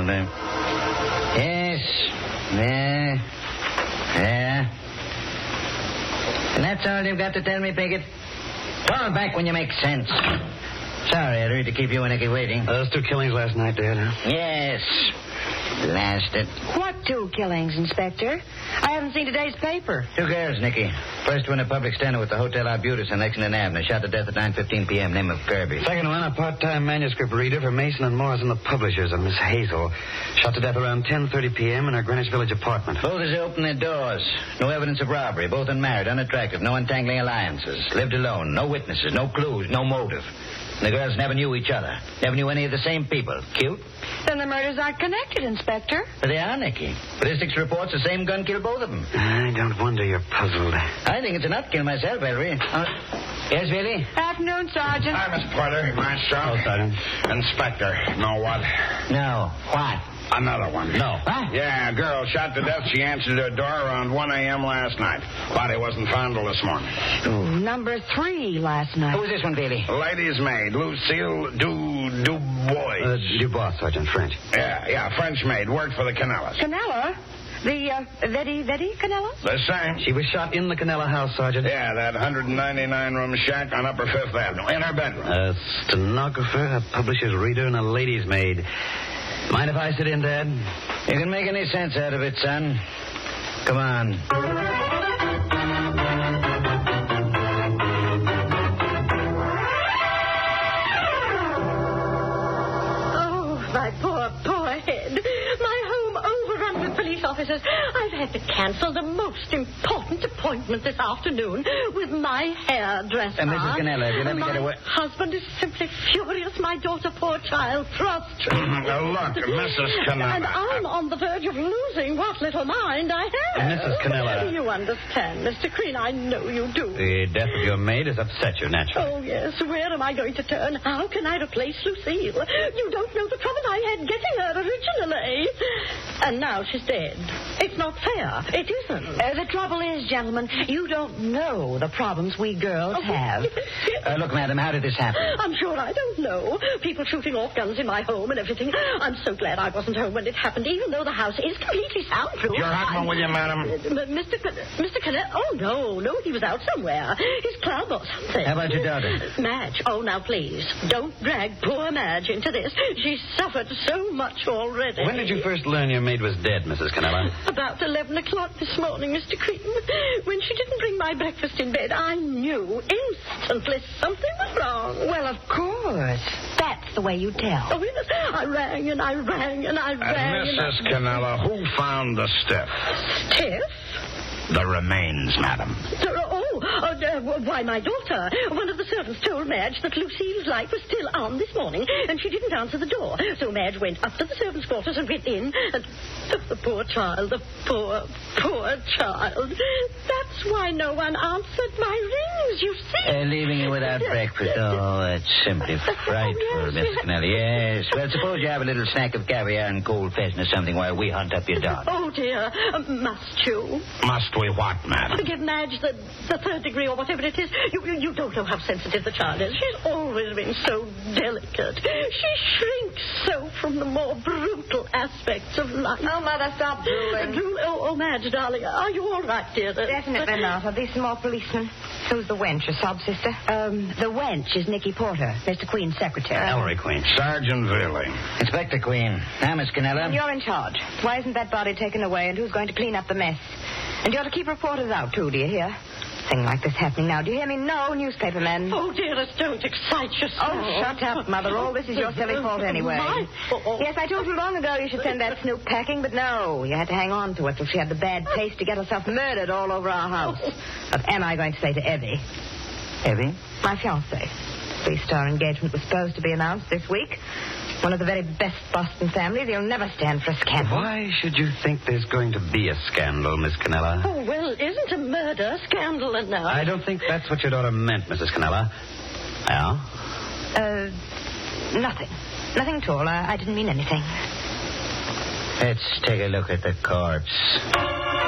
possibly. Yes. Yeah. And that's all you've got to tell me, Pickett? Call back when you make sense. Sorry, Ellery, to keep you and Nicky waiting. Those 2 killings last night, Dad, huh? Yes. Blast it. What 2 killings, Inspector? I haven't seen today's paper. 2 girls, Nicky. First one, a public stentor with the Hotel Arbutus on Lexington Avenue. Shot to death at 9:15 p.m. Name of Kirby. Second one, a part-time manuscript reader for Mason and Morrison, the publishers, of Miss Hazel. Shot to death around 10:30 p.m. in her Greenwich Village apartment. Both as they opened their doors. No evidence of robbery. Both unmarried, unattractive. No untangling alliances. Lived alone. No witnesses. No clues. No motive. The girls never knew each other. Never knew any of the same people. Cute? Then the murders aren't connected, Inspector. But they are, Nicky. Ballistics reports the same gun killed both of them. I don't wonder you're puzzled. I think it's a nut kill myself, Ellery. Yes, Billy? Afternoon, Sergeant. Hi, Miss Porter. Maestro. Oh, Sergeant. Inspector. Know what? No. What? Another one. No. What? Yeah, a girl shot to death. She answered her door around 1 a.m. last night. Body wasn't found till this morning. Ooh, number 3 last night. Who was this one, Billy? Lady's maid, Lucille Dubois. Dubois, Sergeant, French. Yeah, French maid. Worked for the Canellas. Canella? The, Vetti Canella? The same. She was shot in the Canella house, Sergeant. Yeah, that 199-room shack on Upper Fifth Avenue. In her bedroom. A stenographer, a publisher's reader, and a lady's maid. Mind if I sit in, Dad? You can make any sense out of it, son. Come on. Oh, my poor head. My home overrun with police officers. I've had to cancel the most important appointment this afternoon with my hairdresser. Mrs. Canella, have you let me get away? My husband is simply furious. My daughter, poor child, frustrated. Look, Mrs. Canella. And I'm on the verge of losing what little mind I have. Mrs. Canella. You understand, Mr. Crean. I know you do. The death of your maid has upset you, naturally. Oh, yes. Where am I going to turn? How can I replace Lucille? You don't know the trouble I had getting her originally. And now she's dead. It's not fair. It isn't. The trouble is, gentlemen, you don't know the problems we girls have. Look, madam, how did this happen? I'm sure I don't know. People shooting off guns in my home and everything. I'm so glad I wasn't home when it happened, even though the house is completely soundproof. Your husband with you, madam? Mr. Canet? Oh, no, he was out somewhere. His club or something. How about your daughter? Madge. Oh, now, please, don't drag poor Madge into this. She's suffered so much already. When did you first learn your maid was dead, Mrs. Canella? About 11 o'clock this morning, Mr. Cream. When she didn't bring my breakfast in bed, I knew instantly something was wrong. Well, of course. That's the way you tell. Oh, yes. I rang and I rang and I rang. Mrs. Canella, who found the stiff? Stiff? The remains, madam. Why, my daughter. One of the servants told Madge that Lucille's light was still on this morning, and she didn't answer the door. So Madge went up to the servants' quarters and went in, and the poor child, the poor child. That's why no one answered my rings, you see. Leaving you without breakfast. Oh, that's simply frightful, Miss Canella. Yes. Well, suppose you have a little snack of caviar and cold pheasant or something while we hunt up your daughter. Oh, dear. Must you? Must we what, madam? Give Madge the 3rd degree or whatever it is. You don't know how sensitive the child is. She's always been so delicate. She shrinks so from the more brutal aspects of life. Oh, Mother, stop drooling. Oh, Madge, darling, are you all right, dear? Definitely not. Are these some more policemen? Who's the wench, a sob sister? The wench is Nicky Porter, Mr. Queen's secretary. Ellery Queen. Sergeant Veely. Inspector Queen. Now, Miss Canella. And you're in charge. Why isn't that body taken away, and who's going to clean up the mess? And you're to keep reporters out, too, do you hear? Thing like this happening now. Do you hear me? No, newspaper men. Oh, dearest, don't excite yourself. Oh, shut up, Mother. All this is your silly fault anyway. My fault? Yes, I told you long ago you should send that snoop packing, but no. You had to hang on to it till she had the bad taste to get herself murdered all over our house. What am I going to say to Evie? Evie? My fiancé. 3-star engagement was supposed to be announced this week. One of the very best Boston families. He'll never stand for a scandal. Why should you think there's going to be a scandal, Miss Canella? Oh, well, isn't a murder scandal enough? I don't think that's what your daughter meant, Mrs. Canella. Yeah? Nothing. Nothing at all. I didn't mean anything. Let's take a look at the corpse.